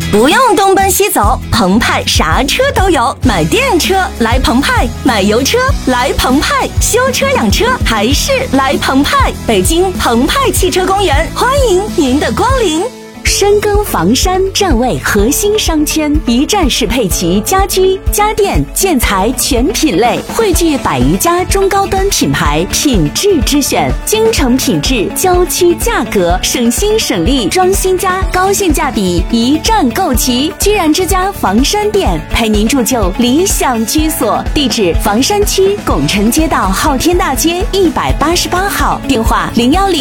不用东奔西走，澎湃啥车都有。买电车来澎湃，买油车来澎湃，修车养车还是来澎湃。北京澎湃汽车公园，欢迎您的光临。深耕房山站位核心商圈，一站式配齐家居、家电、建材全品类，汇聚100余家中高端品牌，品质之选，京城品质，郊区价格，省心省力，装新家，高性价比，一站购齐。居然之家房山店，陪您铸就理想居所。地址：房山区拱辰街道昊天大街188号，电话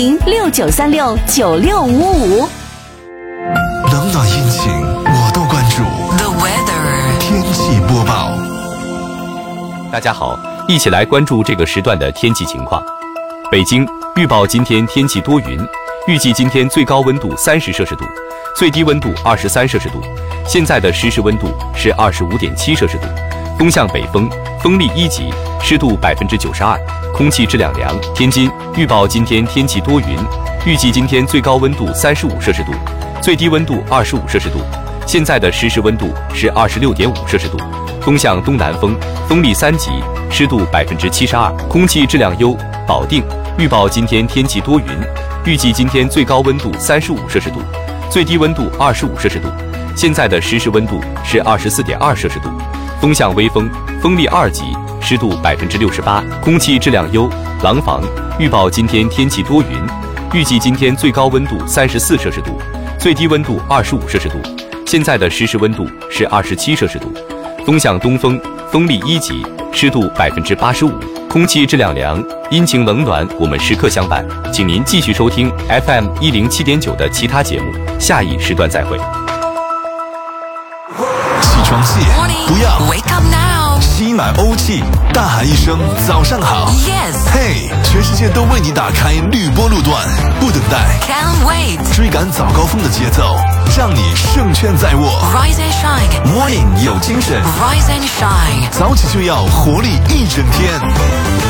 01069369655。 冷暖阴晴我都关注。 The weather 天气播报。 大家好，一起来关注这个时段的天气情况。北京预报今天天气多云，预计今天最高温度30摄氏度，最低温度23摄氏度。现在的实时温度是25.7摄氏度，风向北风，风力1级，湿度92%，空气质量良。天津预报今天天气多云，预计今天最高温度35摄氏度，最低温度25摄氏度。现在的实时温度是26.5摄氏度，风向东南风，风力3级，湿度72%，空气质量优。保定预报今天天气多云，预计今天最高温度35摄氏度，最低温度25摄氏度。现在的实时温度是24.2摄氏度，风向微风，风力2级，湿度68%，空气质量优。廊坊预报今天天气多云，预计今天最高温度34摄氏度，最低温度25摄氏度。现在的实时温度是27摄氏度，风向东风，风力1级，湿度85%，空气质量良。阴晴冷暖我们时刻相伴，请您继续收听 FM 107.9的其他节目，下一时段再会。 起床气不要 Wake up now 吸满欧气，大喊一声早上好。 Yes 嘿，全世界都为你打开绿波路段，不等待， Can't wait 追赶早高峰的节奏，让你胜券在握。 Rise and shine Morning 有精神， Rise and shine 早起就要活力一整天。